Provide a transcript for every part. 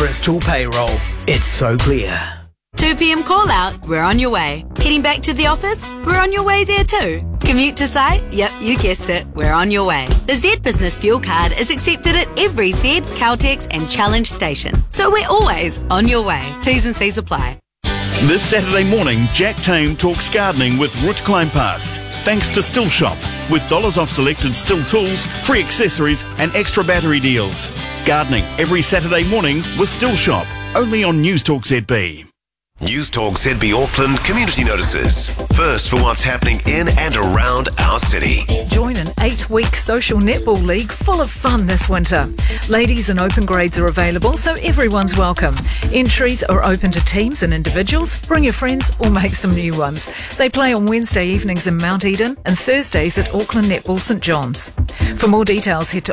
Bristol Payroll. It's so clear. 2 p.m 'call out, we're on your way. Heading back to the office, we're on your way there too. Commute to site? Yep, you guessed it, we're on your way. The Z Business Fuel Card is accepted at every Z, Caltex and Challenge station. So we're always on your way. T's and C's apply. This Saturday morning, Jack Tame talks gardening with Ruth Kleinpast. Thanks to Still Shop, with dollars off selected Still tools, free accessories and extra battery deals. Gardening every Saturday morning with Still Shop, only on News Talk ZB. News Talk ZB Auckland community notices. First for what's happening in and around our city. Join an 8-week social netball league full of fun this winter. Ladies and open grades are available, so everyone's welcome. Entries are open to teams and individuals. Bring your friends or make some new ones. They play on Wednesday evenings in Mount Eden and Thursdays at Auckland Netball St John's. For more details, head to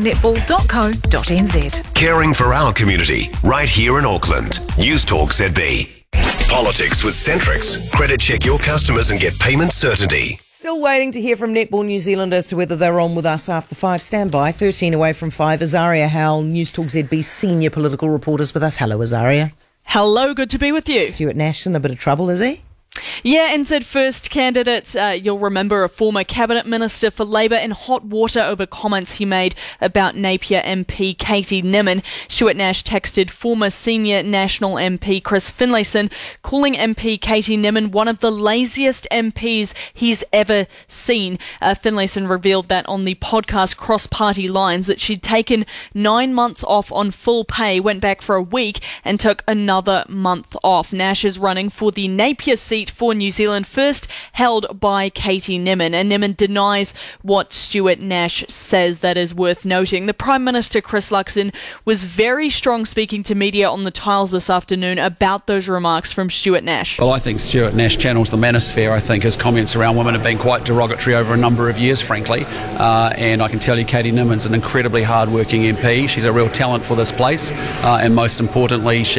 aucklandnetball.co.nz. Caring for our community, right here in Auckland. News Talk ZB. Politics with Centrix. Credit check your customers and get payment certainty. Still waiting to hear from Netball New Zealand as to whether they're on with us after 5. Stand by. 13 away from 5. Azaria Howell, News Talk ZB senior political reporter, is with us. Hello, Azaria. Hello, good to be with you. Stuart Nash in a bit of trouble, is he? Yeah, NZ First candidate, you'll remember a former Cabinet Minister for Labour in hot water over comments he made about Napier MP Katie Nimmin. Stuart Nash texted former senior National MP Chris Finlayson, calling MP Katie Nimmin one of the laziest MPs he's ever seen. Finlayson revealed that on the podcast Cross Party Lines that she'd taken 9 months off on full pay, went back for a week and took another month off. Nash is running for the Napier seat for New Zealand First, held by Katie Nimmin, and Nimmin denies what Stuart Nash says. That is worth noting. The Prime Minister Chris Luxon was very strong speaking to media on the tiles this afternoon about those remarks from Stuart Nash. Well, I think Stuart Nash channels the manosphere. I think his comments around women have been quite derogatory over a number of years, frankly, and I can tell you Katie Nimmin's an incredibly hard-working MP. She's a real talent for this place, and most importantly,